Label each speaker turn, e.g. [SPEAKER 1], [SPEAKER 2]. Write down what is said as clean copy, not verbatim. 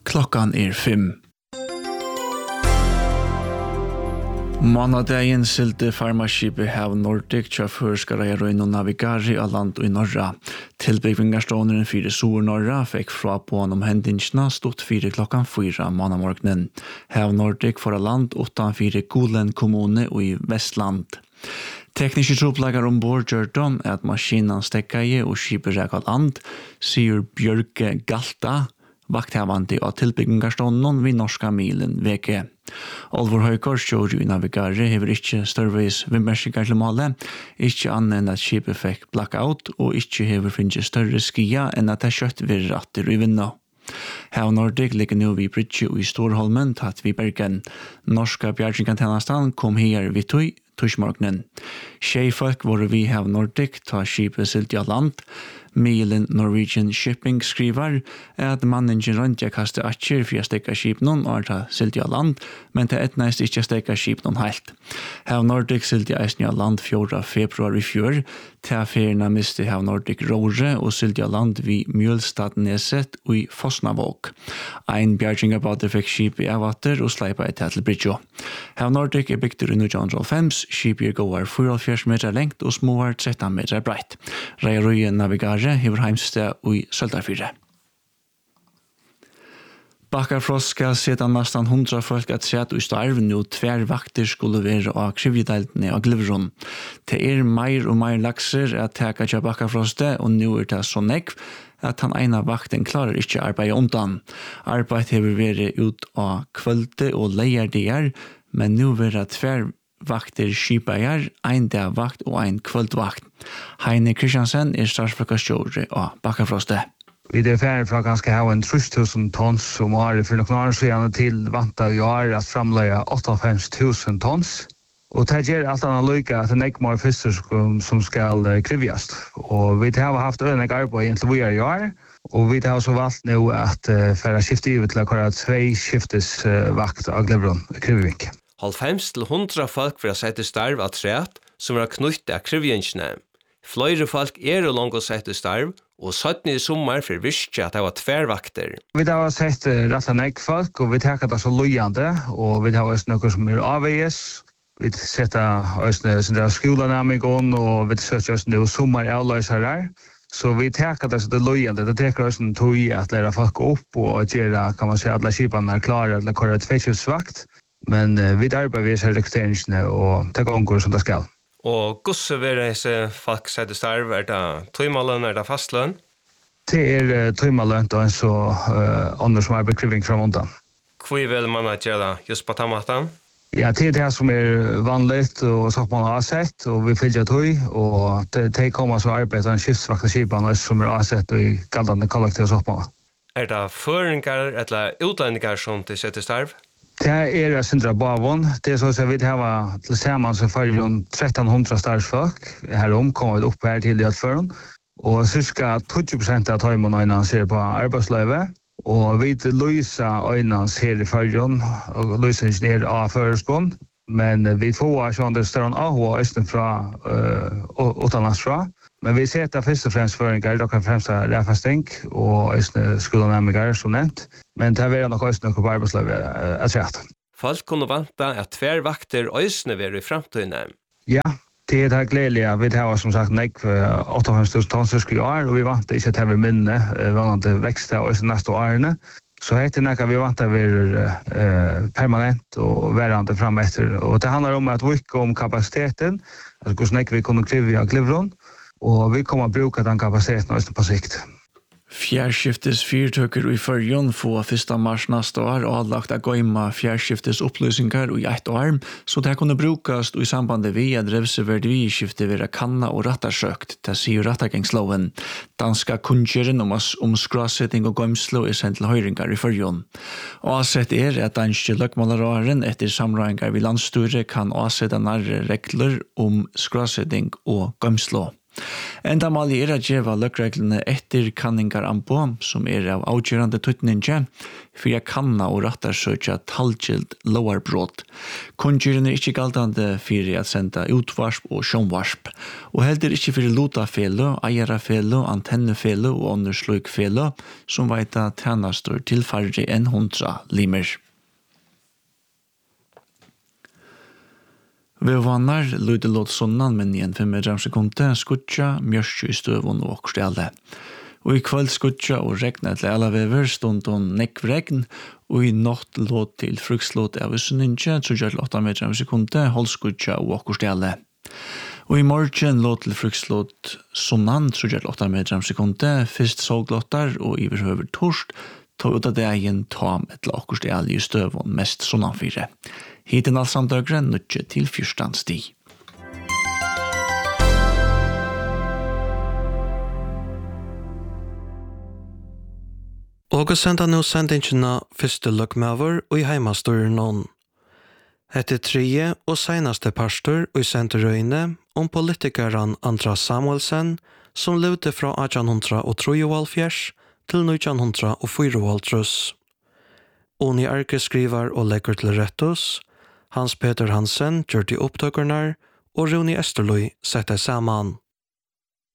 [SPEAKER 1] Klockan 5. Månadagen silte farmaskipet Hav Nordic tja førskareier og Navigari av land i norra. Tilbyggvingarståneren 4 Sur-norra fikk fra på om hendingsna stått 4 klokkan 4 månamorgnen. Hav Nordic for land 8-4 Gulen kommune og i Vestland. Tekniske troplagar ombord gjør de at maskinen stekkaje og skipet rækal land, sier Bjørke Galta, vakthavandi av tilbyggingarstånden vid norska milen VG. Olvor Høykors kjører i Navigare hever ikke størveis vimmersikker til målet, ikke annet enn at skipet fikk blackout og ikke hever finnes større skia enn at det kjøtt ved ratter i vinna. Hav Nordic ligger nå vid Bridge og i Storholmen tatt vid Bergen. Norska bjergingantennastan kom her vid Tushmorgnen. Folk var vi Hav Nordic ta skipet silt i land. Milen Norwegian Shipping skriver at manningen røntja kaste atjer for å stekka skip noen og ta silt i land, men til etnæst ikke stekka skip noen helt. Hav Nordic silt i eisen i land 4. februar i fjør, til ferierna miste Hav Nordic Råre og silt i land vid Mjølstadneset og i Fosnavåg. Ein bjergingabater fikk skip i avater og sleipa et til Bridge. Hav Nordic bygd i 1905, skipet går 44 meter lengt og småar 13 meter breit. Reiarøye Navigare hever heimsted og i Søldarfyre. Bakkafrost skal sette nesten 100 folk at sett i starv nå 2 vakter skulle være av krivjedeltene av Glivron. Det mer og mer lakser at teka til Bakkafrostet, og nå det så nekv at han ena vakten klarer ikke arbeid undan. Arbeid hever vært ut av kvölde og leierdier, men nå vil det 2 vakter skipeier, ein dagvakt og ein kvöldvakt. Heine Kristiansen startsfolkastjåre av Bakkafrostet.
[SPEAKER 2] Vi er ferdig fra ganske ha en 3000 tons som har for noen år siden til vanta i år at framleie 85.000 tons. Og det gjør alt annet lykke at det er ikke mer fisker som skal krivjast. Og vi har haft øyne arbeid inntil vi i år, og vi har også valgt nå at for å skifte over til å kåre 2 skiftes vakt av Glivron krivvink.
[SPEAKER 3] 50-100 folk vil ha sett i starv av træt som er knyttet av krivjensene. Flere folk og langt sett i starv, og 17 i sommer for visste at det var 2 vakter.
[SPEAKER 2] Vi har sett rett og slett folk, og vi tar det så løyende, og vi har også noe som avveges. Vi setter også skolenamingen, og vi setter også noe sommeravløsere her. Så vi tar det så løyende. Det tar også en tog at lære folk opp, og gjøre, kan man si, at alle skipene klare til å kåre 2 skipsvakt. Men vi arbeider ved disse rekrutteringene og det går som det skal.
[SPEAKER 3] Og hvordan vil disse folk sette starv? Er det tøymalønn, er det fastlønn?
[SPEAKER 2] Det tøymalønn og så andre som arbeider kriving fra måneden.
[SPEAKER 3] Hvor vil man gjøre just på tamaten?
[SPEAKER 2] Ja, det det som vanligt og så man har sett, og vi fyller tøy, og det kommer så arbeider en skiftsvakta skipene som avsett og i galdende kollektiv så man.
[SPEAKER 3] Er det føringer eller utlendinger som til setter starv?
[SPEAKER 2] Det Sindra Bavon. Det så att vi har till samman så för 1300 starfolk. Här kommer vi upp här till det förrän. Och cirka 20% av tajmarna ser på arbetslöve. Och vi lösa ögonen ser i förrän och lösa ner av förskon. Men vi får så under större AH östen från utanlandsfra. Men vi ser att först och främst föringar och främst räfastänk och skolenämningar som nämnt. Men det är nog också något på arbetslöv att säga.
[SPEAKER 3] Folk kunde vänta att 2 vakter ösne var i framtiden.
[SPEAKER 2] Ja, det är glädjande. Vi har som sagt 85.000 tons i år och vi väntar inte att det är minne vanande växta och nästa årene. Så heter det vi väntar vi permanent och värande fram efter. Och det handlar om att vika om kapaciteten. Alltså hur vi kommer kriva Glivron. Og vi kommer å bruke den kapasiteten også på sikt.
[SPEAKER 1] Fjärskiftes fyrtøkker i førjon få 1. mars neste år og avlagt å gøyma fjärskiftes opplysninger i 1 år, så det kunne brukes i sambandet vi at revseverdiskifte være kanna og rattarsøkt, det sier rattagangsloven. Danska kunngjøren om skrasetting og gøymslo sendt til høyringar i førjon. Avsett at danske løkmåleraren etter samrøyngar vi landstyre kan avsette nærre regler om skrasetting og gøymslo. Enda mali att geva lökreglene etter kanningar anpå, som av avgjørende tøytninge, for jeg kanna og rattarsøkja talgild lovarbrott. Konjuren ikke galtande for at senda utvarsp og sjånvarsp, og heldur ikke for lotafelo, eierafelo, antennefelo og undersløykfelo, som veita tjenastor til færre enn 100 limer. Vi vannar lyder låt sonnan, men igjen 5 sekunder, skutja, mjørskju i støvun og okstjale. Og i kveld skutja og regna til alle vever stund hon nekvregn, og i natt låt til frukslåt av usninje, 3,8 sekunder, holdskutja og okstjale. Og i morgen låt til frukslåt sonnan, 3,8 sekunder, fyrst såglåttar og iverhøver torst, ta ut av det egen ta med til okstjale i støvun mest sonnan 4. Hiten allsamdøgre nødje til 14 sti.
[SPEAKER 4] Og senda nå sendingene første løkmaver og i heimastor nån. Hette tredje og senaste pastor og i senterøyne om politikeren Andras Samuelsen som levde fra 1873 til 1904. Oni Arke skriver og legger til rettos, Hans Peter Hansen gjør de opptøkerne, og Rune Esterløy setter sammen.